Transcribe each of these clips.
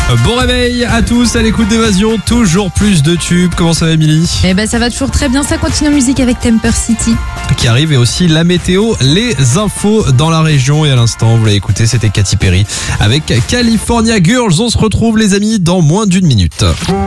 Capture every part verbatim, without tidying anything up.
Bon réveil à tous à l'écoute d'Évasion, toujours plus de tubes. Comment ça va, Émilie? Eh ben ça va toujours très bien, ça continue en musique avec Temper City qui arrive, et aussi la météo, les infos dans la région. Et à l'instant, vous l'avez écouté, c'était Katy Perry avec California Girls. On se retrouve, les amis, dans moins d'une minute.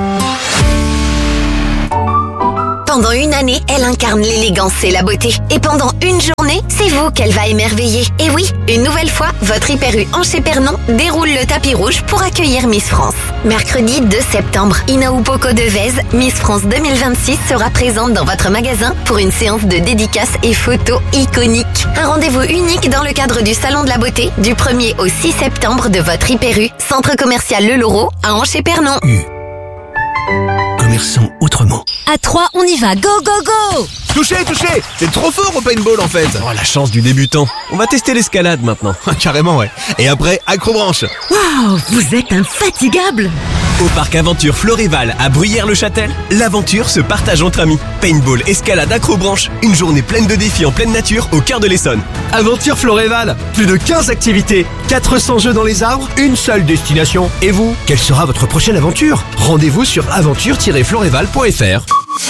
Pendant une année, elle incarne l'élégance et la beauté. Et pendant une journée, c'est vous qu'elle va émerveiller. Et oui, une nouvelle fois, votre Hyper U Angers-Pernon déroule le tapis rouge pour accueillir Miss France. Mercredi deux septembre, Inaou Poco Devez, Miss France deux mille vingt-six, sera présente dans votre magasin pour une séance de dédicaces et photos iconiques. Un rendez-vous unique dans le cadre du Salon de la Beauté du premier au six septembre de votre Hyper U, centre commercial Le Laureau à Angers-Pernon. Commerçons autrement. À trois, on y va, go go go! Touché, touché! C'est trop fort au paintball en fait. Oh, la chance du débutant. On va tester l'escalade maintenant. Carrément, ouais. Et après, accrobranche. Waouh, vous êtes infatigable! Au parc Aventure Floréval à Bruyères-le-Châtel, l'aventure se partage entre amis. Paintball, escalade, accrobranche, une journée pleine de défis en pleine nature au cœur de l'Essonne. Aventure Floréval, plus de quinze activités, quatre cents jeux dans les arbres, une seule destination. Et vous, quelle sera votre prochaine aventure? Rendez-vous sur aventure tiret floréval point f r.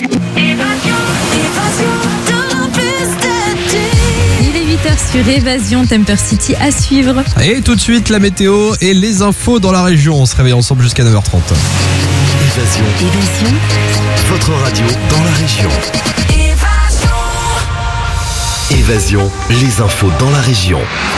Il est huit heures sur Évasion, Temper City à suivre. Et tout de suite, la météo et les infos dans la région. On se réveille ensemble jusqu'à neuf heures trente. Évasion. Évasion. Votre radio dans la région. Évasion, les infos dans la région.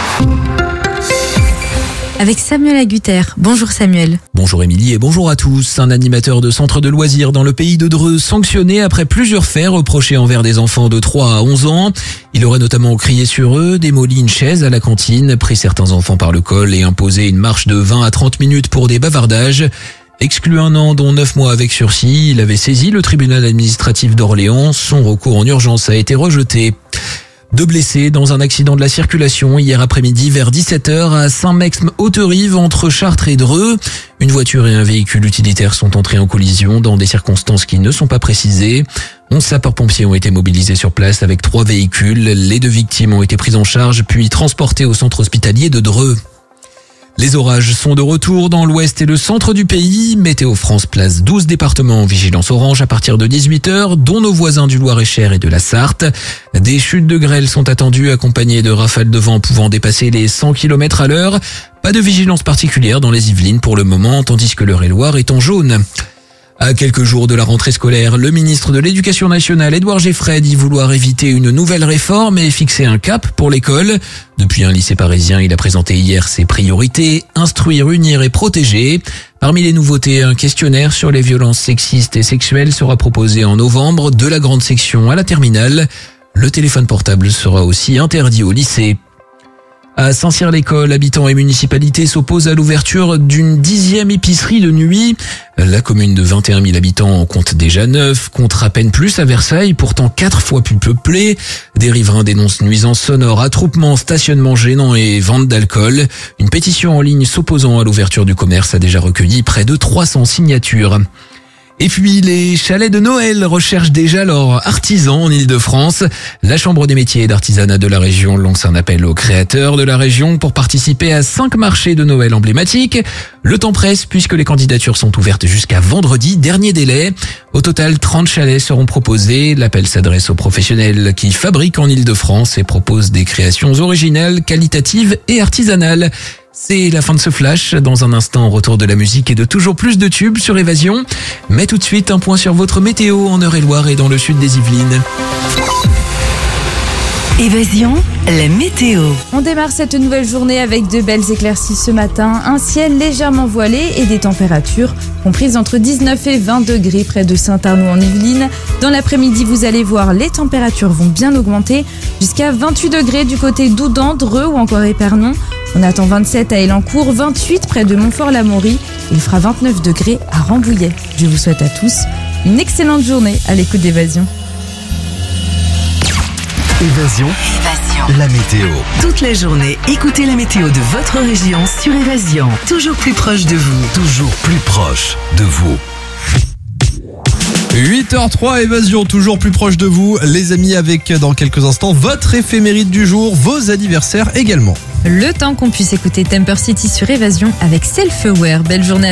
Avec Samuel Agutter. Bonjour Samuel. Bonjour Émilie et bonjour à tous. Un animateur de centre de loisirs dans le pays de Dreux sanctionné après plusieurs faits reprochés envers des enfants de trois à onze ans. Il aurait notamment crié sur eux, démoli une chaise à la cantine, pris certains enfants par le col et imposé une marche de vingt à trente minutes pour des bavardages. Exclu un an, dont neuf mois avec sursis, il avait saisi le tribunal administratif d'Orléans. Son recours en urgence a été rejeté. Deux blessés dans un accident de la circulation hier après-midi vers dix-sept heures à Saint-Mexme-Haute-Rive entre Chartres et Dreux. Une voiture et un véhicule utilitaire sont entrés en collision dans des circonstances qui ne sont pas précisées. Onze sapeurs-pompiers ont été mobilisés sur place avec trois véhicules. Les deux victimes ont été prises en charge puis transportées au centre hospitalier de Dreux. Les orages sont de retour dans l'ouest et le centre du pays. Météo France place douze départements en vigilance orange à partir de dix-huit heures, dont nos voisins du Loir-et-Cher et de la Sarthe. Des chutes de grêle sont attendues accompagnées de rafales de vent pouvant dépasser les cent kilomètres à l'heure. Pas de vigilance particulière dans les Yvelines pour le moment, tandis que l'Eure-et-Loir est en jaune. À quelques jours de la rentrée scolaire, le ministre de l'Éducation nationale, Édouard Geoffrey, dit vouloir éviter une nouvelle réforme et fixer un cap pour l'école. Depuis un lycée parisien, il a présenté hier ses priorités, instruire, unir et protéger. Parmi les nouveautés, un questionnaire sur les violences sexistes et sexuelles sera proposé en novembre, de la grande section à la terminale. Le téléphone portable sera aussi interdit au lycée. À Saint-Cyr-l'École, habitants et municipalités s'opposent à l'ouverture d'une dixième épicerie de nuit. La commune de vingt et un mille habitants en compte déjà neuf, contre à peine plus à Versailles, pourtant quatre fois plus peuplé. Des riverains dénoncent nuisances sonores, attroupements, stationnement gênant et vente d'alcool. Une pétition en ligne s'opposant à l'ouverture du commerce a déjà recueilli près de trois cents signatures. Et puis, les chalets de Noël recherchent déjà leurs artisans en Ile-de-France. La Chambre des métiers et d'artisanat de la région lance un appel aux créateurs de la région pour participer à cinq marchés de Noël emblématiques. Le temps presse puisque les candidatures sont ouvertes jusqu'à vendredi, dernier délai. Au total, trente chalets seront proposés. L'appel s'adresse aux professionnels qui fabriquent en Ile-de-France et proposent des créations originales, qualitatives et artisanales. C'est la fin de ce flash. Dans un instant, retour de la musique et de toujours plus de tubes sur Évasion. Mais tout de suite, un point sur votre météo en Eure-et-Loir et dans le sud des Yvelines. Évasion, la météo. On démarre cette nouvelle journée avec de belles éclaircies ce matin, un ciel légèrement voilé et des températures comprises entre dix-neuf et vingt degrés près de Saint-Arnoux en Yvelines. Dans l'après-midi, vous allez voir, les températures vont bien augmenter jusqu'à vingt-huit degrés du côté d'Oudan, Dreux ou encore Épernon. On attend vingt-sept à Elancourt, vingt-huit près de Montfort-l'Amaury. Il fera vingt-neuf degrés à Rambouillet. Je vous souhaite à tous une excellente journée à l'écoute d'Évasion. Évasion. Évasion. La météo. Toute la journée, écoutez la météo de votre région sur Évasion. Toujours plus proche de vous. Toujours plus proche de vous. huit heures trois, Évasion, toujours plus proche de vous, les amis, avec dans quelques instants votre éphéméride du jour, vos anniversaires également. Le temps qu'on puisse écouter Temper City sur Évasion avec Self-Aware. Belle journée à